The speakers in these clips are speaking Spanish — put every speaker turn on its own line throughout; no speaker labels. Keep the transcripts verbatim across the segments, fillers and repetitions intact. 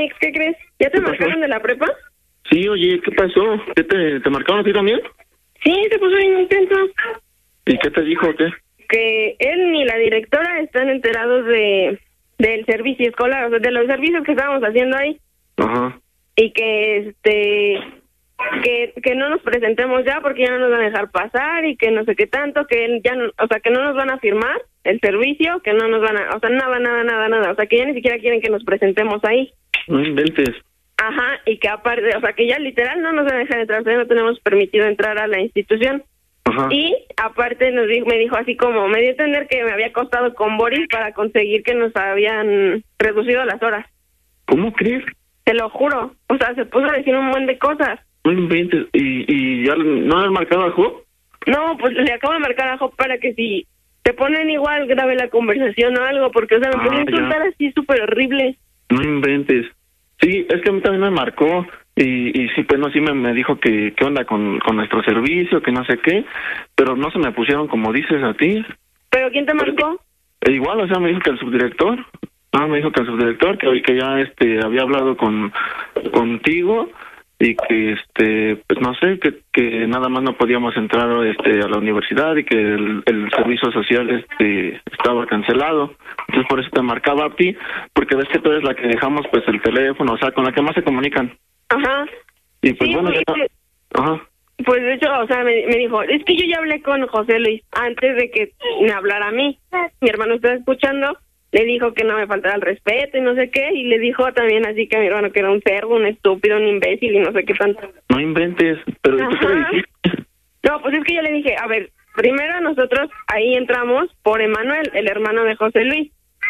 Mix, ¿qué crees? ¿Ya te marcaron de la prepa?
Sí, oye, ¿qué pasó? ¿Qué te, te marcaron a ti también?
Sí, se puso bien intenso.
¿Y qué te dijo o qué?
Que él ni la directora están enterados de del servicio escolar, o sea, de los servicios que estábamos haciendo ahí.
Ajá.
Y que, este... Que, que no nos presentemos ya porque ya no nos van a dejar pasar y que no sé qué tanto, que él ya no, o sea, que no nos van a firmar el servicio, que no nos van a, o sea, nada, nada, nada, nada, o sea, que ya ni siquiera quieren que nos presentemos ahí.
No inventes.
Ajá, y que aparte, o sea, que ya literal no nos van a dejar entrar, o sea, no tenemos permitido entrar a la institución.
Ajá.
Y aparte nos dijo, me dijo así como, me dio a entender que me había costado con Boris para conseguir que nos habían reducido las horas.
¿Cómo crees?
Te lo juro, o sea, se puso a decir un montón de cosas.
No inventes. ¿Y, y ya no le han marcado a Job?
No, pues le acabo de marcar a Job para que si te ponen igual grabe la conversación o algo, porque, o sea, me
Ah,
podía insultar
ya.
así súper horrible.
No inventes. Sí, es que a mí también me marcó y, y sí, pues no, sí me, me dijo que qué onda con, con nuestro servicio, que no sé qué, pero no se me pusieron como dices a ti.
¿Pero quién te marcó?
E igual, o sea, me dijo que el subdirector, ah, me dijo que el subdirector, que, que ya este había hablado con contigo y que este pues no sé, que, que nada más no podíamos entrar este a la universidad y que el, el servicio social este estaba cancelado. Entonces por eso te marcaba a ti, porque ves que tú eres la que dejamos pues el teléfono, o sea, con la que más se comunican.
Ajá.
Y pues
Sí,
bueno,
pues,
ya, ajá.
Pues de hecho, o sea, me, me dijo, es que yo ya hablé con José Luis antes de que me hablara a mí. Mi hermano estaba escuchando, le dijo que no me faltara el respeto y no sé qué, y le dijo también así que a mi hermano que era un cerdo, un estúpido, un imbécil y no sé qué tanto.
No inventes, pero ¿y tú qué le
Ajá.
dijiste?
No, pues es que yo le dije, a ver, primero nosotros ahí entramos por Emanuel, el hermano de José Luis.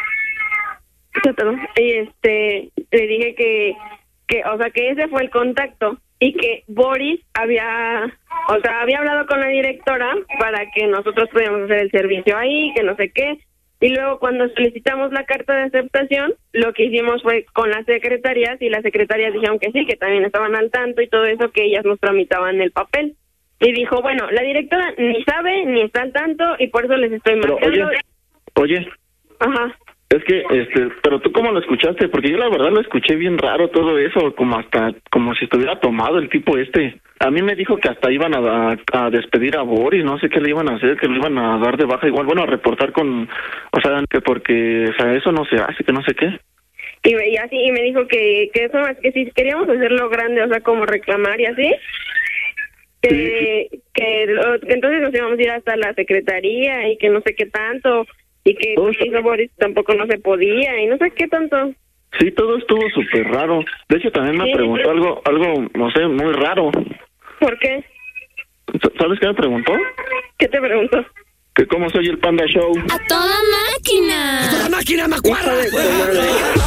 Y este, le dije que, que, o sea, que ese fue el contacto y que Boris había, o sea, había hablado con la directora para que nosotros pudiéramos hacer el servicio ahí, que no sé qué. Y luego cuando solicitamos la carta de aceptación, lo que hicimos fue con las secretarias y las secretarias dijeron que sí, que también estaban al tanto y todo eso, que ellas nos tramitaban el papel. Y dijo, bueno, la directora ni sabe ni está al tanto y por eso les estoy
Pero
marcando.
oye, oye,
Ajá.
es que, este, pero tú cómo lo escuchaste, porque yo la verdad lo escuché bien raro todo eso, como hasta, como si estuviera tomado el tipo este. A mí me dijo que hasta iban a, a, a despedir a Boris, no sé qué le iban a hacer, que lo iban a dar de baja igual, bueno, a reportar con, o sea, que porque, o sea, eso no se hace, que no sé qué.
Y, me- y así, y me dijo que, que eso más, que si queríamos hacerlo grande, o sea, como reclamar y así, que, que, lo- que entonces nos íbamos a ir hasta la secretaría y que no sé qué tanto, y que
Todo
lo que hizo Boris tampoco no se podía, y no sé qué tanto.
Sí, todo estuvo súper raro. De hecho, también me
Sí.
preguntó algo, algo, no sé, muy raro.
¿Por qué?
¿Sabes qué me preguntó?
¿Qué te preguntó?
Que cómo soy el Panda Show.
¡A toda máquina!
¡La máquina me acuerda!
Hijo de tu madre.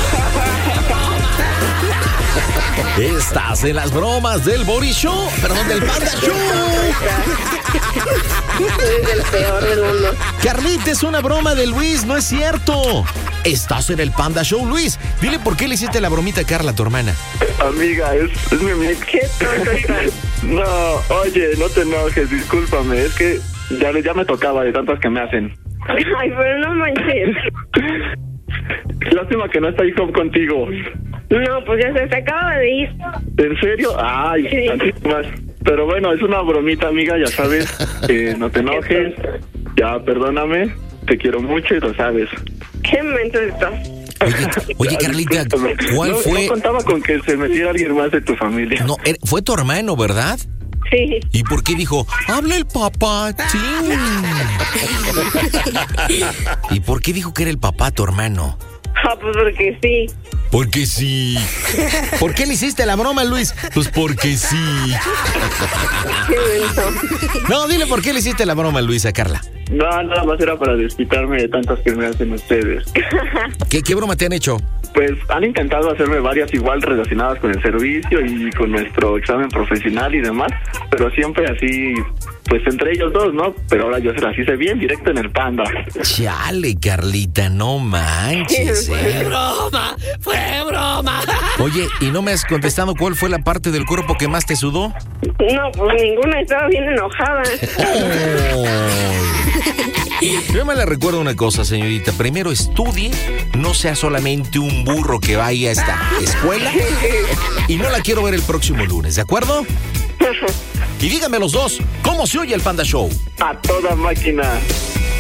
Estás en las bromas del Boris Show, perdón, del Panda Show.
Eres el peor del mundo.
Carlita, es una broma de Luis, no es cierto. Estás en el Panda Show, Luis. Dile por qué le hiciste la bromita a Carla, tu hermana.
Amiga, es, es mi amiga.
Qué tonto estás.
No, oye, no te enojes, discúlpame. Es que ya, ya me tocaba de tantas que me hacen.
Ay, pero no manches.
Lástima que no está Job contigo.
No, pues ya se, se acaba de ir.
¿En serio? Ay,
Sí.
tantito más. Pero bueno, es una bromita, amiga, ya sabes. Que no te enojes. Ya, perdóname. Te quiero mucho y lo sabes.
Qué momento estás.
Oye, oye, Carlita,
Discúlpame.
¿cuál
no,
fue?
No contaba con que se metiera alguien más de tu familia.
No, er- fue tu hermano, ¿verdad?
Sí.
¿Y por qué dijo, habla el papá? Sí. ¿Y por qué dijo que era el papá tu hermano?
Ah, pues porque sí.
Porque sí. ¿Por qué le hiciste la broma, Luis? Pues porque sí.
Qué menso.
No, dile por qué le hiciste la broma, Luis, a Carla.
No, nada más era para desquitarme de tantas que me hacen ustedes.
¿Qué, qué broma te han hecho?
Pues han intentado hacerme varias igual relacionadas con el servicio y con nuestro examen profesional y demás, pero siempre así, pues entre ellos dos, ¿no? Pero ahora yo se las hice bien directo en el Panda.
Chale, Carlita, no manches, ¿eh?
¡Broma! ¡Fue broma!
Oye, ¿y no me has contestado cuál fue la parte del cuerpo que más te sudó?
No, pues ninguna, estaba bien enojada.
Ay. Yo me le recuerdo una cosa, señorita. Primero estudie, no sea solamente un burro que vaya a esta escuela. Y no la quiero ver el próximo lunes, ¿de acuerdo? Y díganme los dos, ¿cómo se oye el Panda Show?
A toda máquina.